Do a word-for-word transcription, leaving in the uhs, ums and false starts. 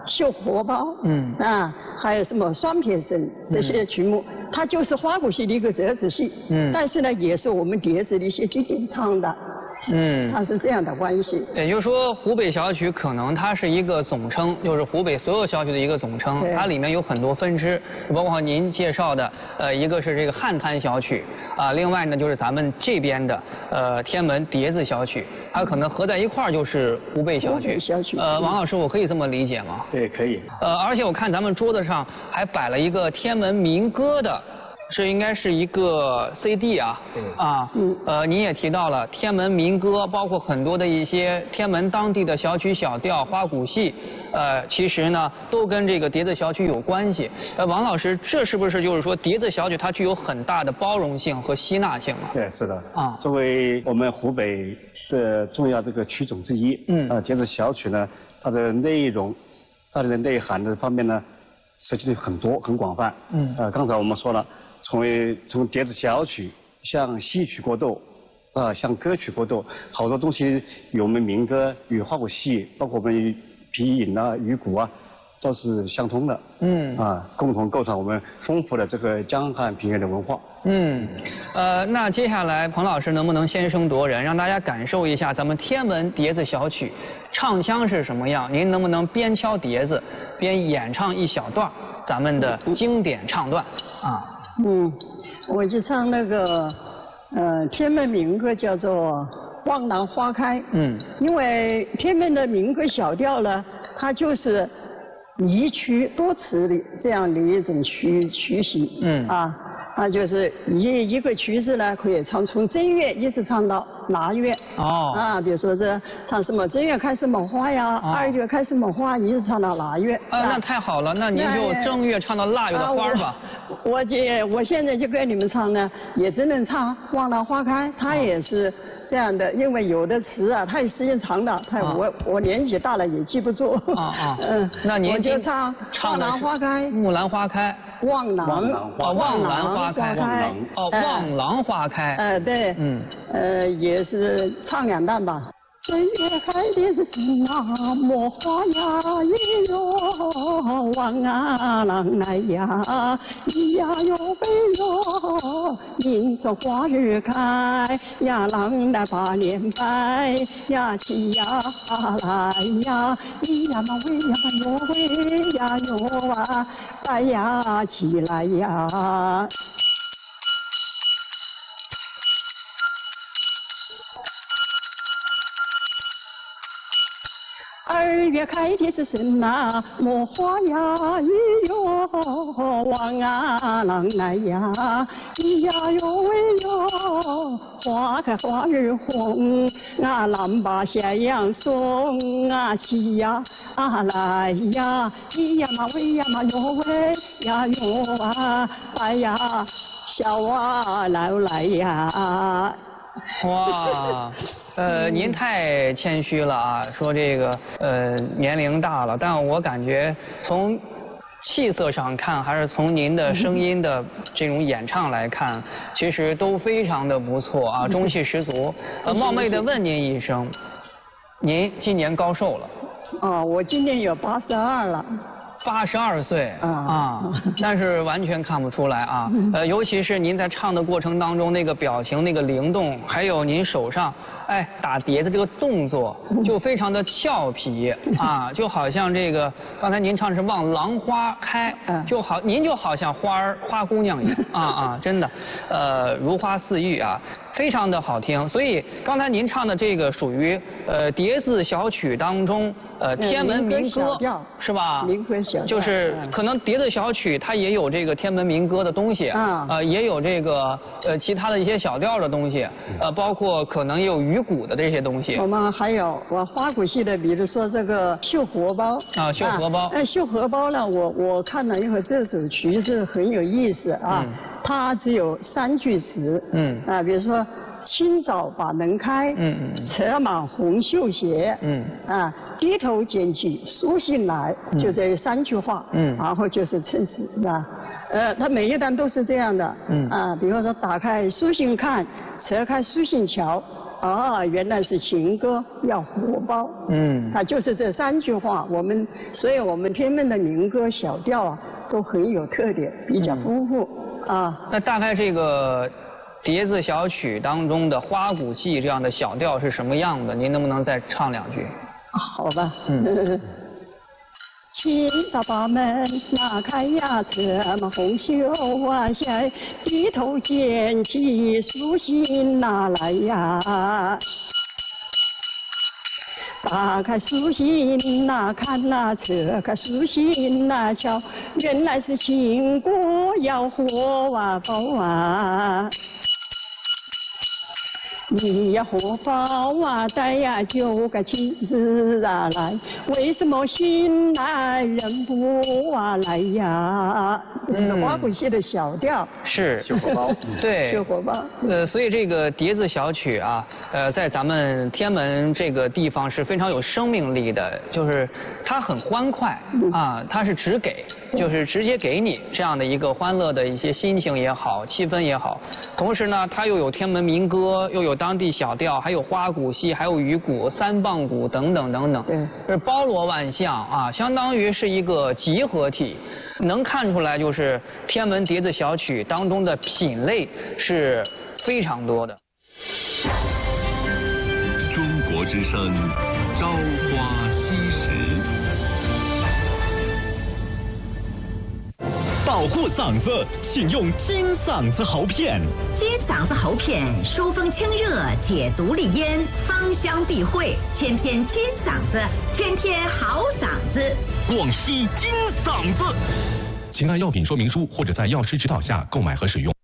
绣荷包， 嗯啊，还有什么双撇声这些曲目，嗯、它就是花鼓戏的一个折子戏， 嗯， 但是呢，也是我们碟子的一些经典唱的。 嗯， 它是这样的关系。 也就是说，湖北小曲可能它是一个总称，就是湖北所有小曲的一个总称，它里面有很多分支，包括您介绍的，呃，一个是这个汉滩小曲啊，另外呢就是咱们这边的呃天门碟子小曲，它可能合在一块儿就是湖北小曲。 湖北小曲。 呃，王老师，我可以这么理解吗？ 对，可以。 呃，而且我看咱们桌子上还摆了一个天门民歌的。这应该是一个 C D 啊，啊，嗯，呃，您也提到了天门民歌，包括很多的一些天门当地的小曲小调、花鼓戏，呃，其实呢都跟这个碟子小曲有关系。呃，王老师，这是不是就是说碟子小曲它具有很大的包容性和吸纳性啊？ 对，是的。 啊， 作为我们湖北的重要这个曲种之一，嗯，啊，碟子小曲呢，它的内容、它的内涵的方面呢，涉及的很多、很广泛。嗯，呃，刚才我们说了。从为从碟子小曲向戏曲过渡，啊、呃，向歌曲过渡，好多东西与我们民歌与花鼓戏，包括我们皮影啊、鱼鼓啊，都是相通的。嗯，啊，共同构成我们丰富的这个江汉平原的文化。 嗯，呃，那接下来彭老师能不能先声夺人，让大家感受一下咱们天门碟子小曲唱腔是什么样？您能不能边敲碟子边演唱一小段咱们的经典唱段啊？ 嗯，我就唱那个，呃，天门民歌叫做《望兰花开》。嗯，因为天门的民歌小调呢，它就是一曲多词的这样的一种曲曲型。嗯，啊，那就是一一个曲子呢，可以唱从正月一直唱到腊月。哦。啊，比如说这唱什么正月开什么花呀，哦、二月开什么花，一直唱到腊月。 啊，那太好了，那您就正月唱到腊月的花吧。 啊、我我这我现在就跟你们唱呢，也只能唱《望兰花开》，它也是这样的，因为有的词啊，它时间长了，它我、啊、我年纪大了也记不住。啊啊。嗯， 那您我就唱《望兰花开》。 木兰花开。 望兰。 哦，望兰花开。哦，望兰花开。 呃，对。嗯。呃，也是唱两段吧。正月开的是那么花呀咿哟，望啊郎来呀，咿呀哟喂哟，迎着花儿开呀，郎来把脸白呀，起呀来呀，咿呀嘛喂呀嘛哟喂呀哟啊，白呀起来呀。二月开的是什么么花呀咿哟，望啊郎来呀，咿呀哟喂哟，花开花儿红啊，郎把咸阳送啊，起呀啊来呀，咿呀嘛喂呀嘛哟喂呀哟啊，哎呀小啊来来呀。 哇，呃，您太谦虚了啊，说这个呃年龄大了，但我感觉从气色上看，还是从您的声音的这种演唱来看，其实都非常的不错啊，中气十足。呃，冒昧的问您一声，您今年高寿了？ 哦，我今年有八十二了。 八十二岁啊啊，但是完全看不出来啊。呃，尤其是您在唱的过程当中，那个表情、那个灵动，还有您手上哎打碟的这个动作，就非常的俏皮啊，就好像这个刚才您唱是望兰花开，就好您就好像花儿花姑娘一样啊啊，真的，呃，如花似玉啊，非常的好听。所以刚才您唱的这个属于呃碟子小曲当中。呃，天门民歌是吧？ 民歌小调就是可能碟子小曲它也有这个天门民歌的东西，啊，呃，也有这个呃其他的一些小调的东西，呃，包括可能也有鱼鼓的这些东西。 我们还有我花鼓戏的，比如说这个绣荷包啊，绣荷包。 哎，绣荷包呢，我我看了以后，这首曲子很有意思啊，嗯、它只有三句词，嗯，啊，比如说。清早把门开，嗯嗯，扯满红绣鞋，嗯，啊，低头捡起书信来，嗯、就这三句话，嗯，然后就是称词，是吧？呃，它每一段都是这样的，嗯，啊，比方说打开书信看，扯开书信瞧， 啊，原来是情歌要火爆。嗯，它就是这三句话。我们，所以我们天门的民歌小调啊，都很有特点，比较丰富、嗯、啊。 那大概这个碟子小曲当中的花鼓戏这样的小调是什么样的？您能不能再唱两句？ 好吧。嗯。请大把门拉开呀，怎么红袖啊下，低头捡起书信拿来呀。打开书信呐，看呐，扯开书信呐，瞧，原来是秦国要火啊爆啊。你呀火爆啊，带呀九个妻子啊来，为什么新来人不啊来呀？嗯，花鼓戏的小调是秀火爆， 对， 秀火爆。 呃，所以这个碟子小曲啊，呃，在咱们天门这个地方是非常有生命力的，就是它很欢快啊，它是直给，就是直接给你这样的一个欢乐的一些心情也好，气氛也好。同时呢，它又有天门民歌，又有当地小调，还有花鼓戏，还有鱼鼓、三棒鼓等等等等， 对， 是包罗万象啊，相当于是一个集合体。能看出来，就是天门碟子小曲当中的品类是非常多的。 中国之声，朝花夕拾。 保护嗓子，请用金嗓子喉片。 金嗓子喉片疏风清热，解毒利咽，芳香避秽，天天金嗓子，天天好嗓子。 广西金嗓子，请按药品说明书或者在药师指导下购买和使用。